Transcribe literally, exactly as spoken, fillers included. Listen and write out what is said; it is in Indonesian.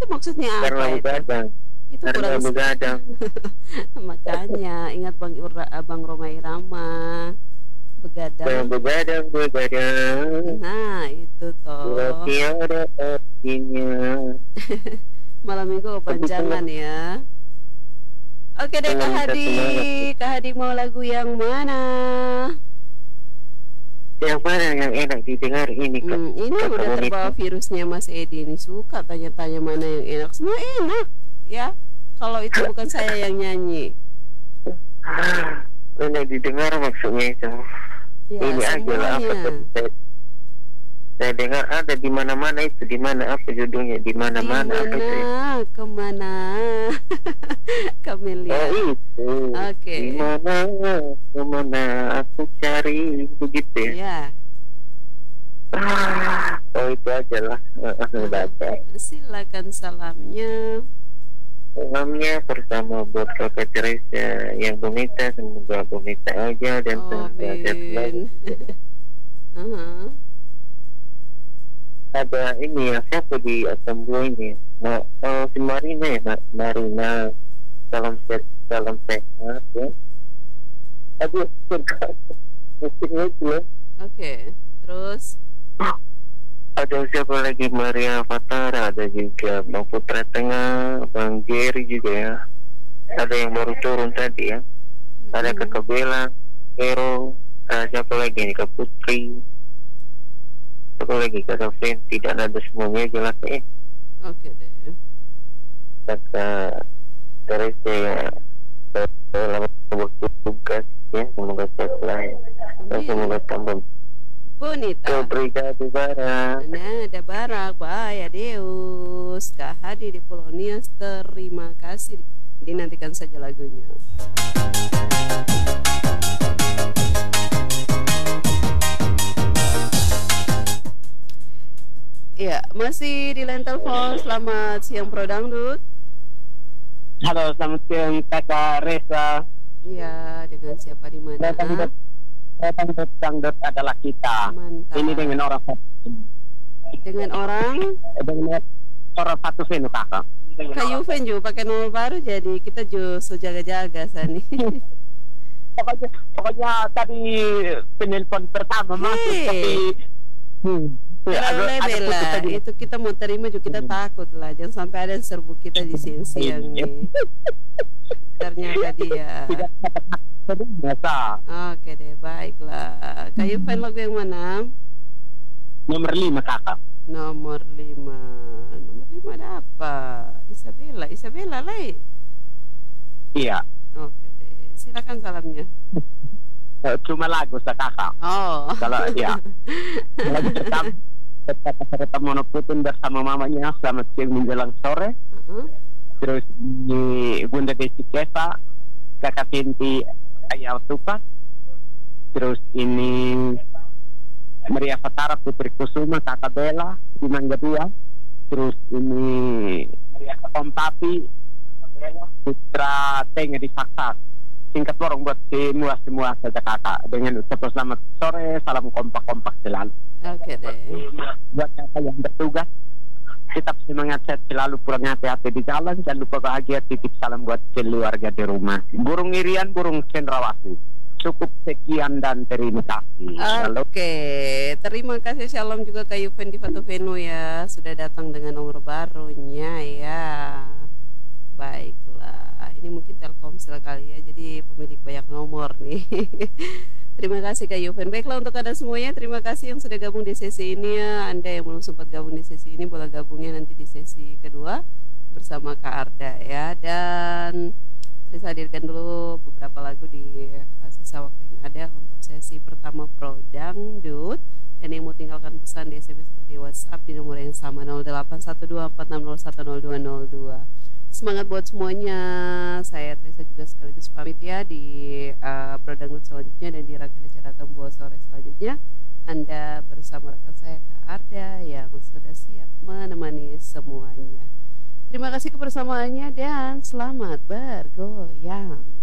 Itu maksudnya Karena apa itu? begadang. Itu Karena kurang s- begadang. makanya ingat Bang Ira, Bang Roma Irama Karena begadang. begadang, begadang. Nah, itu Bila toh. tiada artinya. Malam minggu Tapi kepanjangan teman, ya. Oke deh Kak teman minta Hadi, semangat. Kak Hadi mau lagu yang mana? Yang mana yang enak didengar ini kak? Hmm, ini Kakak udah terbawa Bonita. virusnya Mas Edi nih, suka tanya-tanya mana yang enak. Semua enak ya. Kalau itu bukan saya yang nyanyi. Ah, enak didengar maksudnya itu. Ya, Ini aja lah apa tadi semuanya. saya, saya dengar ada di mana-mana itu di mana apa judulnya di Di mana-mana apa mana, itu ya? kemana, Oh Camelia. itu di Oke. mana kemana aku cari begitu ya. Ya. Ah, oh itu aja lah. Ah, Nah, dapat. silakan salamnya. Salamnya pertama buat kakak Teresa yang bonita, semoga bonita aja dan semoga sehat selalu. Amin. Aha. Ada ini ya siapa di Atambua ini? Nah, oh, si Marina ya, Ma- Marina. Salam sehat, salam sehat ya. Aduh, surga. Musiknya itu ya. Oke. Terus, Ada siapa lagi Maria Fatara, ada juga Bang Putra Tengah, Bang Jerry juga ya. Ada yang baru turun tadi ya. Ada mm-mm. Kakak Bella, Hero, ada siapa lagi nih Kak Putri, siapa lagi Kakak Fenty dan ada semuanya jelas eh Oke deh. Kakak Teresa ya. Selamat bertugas ya, semoga sehat selalu dan semoga Amin. tambah ke Bonita. Brigade Barat. Nah, ada barak, bahaya Deus. Kak Hadi di Pulau Nias, terima kasih. Dinantikan saja lagunya. Ya, masih di line telepon. Selamat siang Pro Dangdut. Halo, selamat siang Kakak Reza. Iya, dengan siapa di mana? Datang datang dangdut adalah kita. Ini dengan Mantap. orang satu, Dengan orang dengan orang satu venu kakak. Kak Yuven juga pakai nomor baru jadi kita juga so jaga-jaga Sani. Pokoknya, pokoknya tadi penelpon pertama masuk tapi Hei, hmm, ya, terlalu ada, ada lebih putus lah. aja. Itu kita mau terima juga kita takut lah. Jangan sampai ada yang serbu kita di siang-siang nih. Ternyata dia. Tidak dapat hak biasa. Oke deh, baiklah. Kak Yuven lagu yang mana? Nomor lima kakak. Nomor lima. Nomor lima ada apa? Isabella. Isabella lah. eh. Iya. Oke deh. Silakan salamnya. Eh, Cuma lagu sa kakak. Oh. Kalau ya, lagu pertama tetap serta monoputin bersama mamanya selamat siang menjelang sore. Uh-uh. Terus di Bunda Desi Kesa, kakak Pinti Ayah Tupas. Terus ini Maria Fatara Putri Kusuma kakak Bella di Mangga Dua. Terus ini Om Papi Putra Tengah di Saksak. Singkat borong buat semua semua saja kakak dengan ucapan selamat sore, salam kompak-kompak selalu. Oke deh. Buat kakak yang bertugas tetap semangat, sehat selalu, pulang hati-hati di jalan, jangan lupa bahagia, titip salam buat keluarga di rumah. Burung Irian, burung cendrawasih. Cukup sekian dan terima kasih. Halo. Oke, terima kasih Shalom juga Kak Yuven di Fatu Venu ya, sudah datang dengan nomor barunya ya. Baiklah, ini mungkin Telkomsel kali ya, jadi pemilik banyak nomor nih. Terima kasih Kak Yuven. Baiklah untuk Anda semuanya, terima kasih yang sudah gabung di sesi ini ya. Anda yang belum sempat gabung di sesi ini, boleh gabungnya nanti di sesi kedua bersama Kak Arda ya. Dan saya hadirkan dulu beberapa lagu di uh, sisa waktu yang ada untuk sesi pertama Pro Dangdut. Dan yang mau tinggalkan pesan di S M S atau di WhatsApp di nomor yang sama nol delapan satu dua empat enam nol satu nol dua nol dua. Semangat buat semuanya. Saya Teresa juga sekaligus pamit ya di uh, Pro Dangdut selanjutnya dan di rangkaian acara Tembua Sore selanjutnya. Anda bersama rekan saya Kak Arda yang sudah siap menemani semuanya. Terima kasih kebersamaannya dan selamat bergoyang.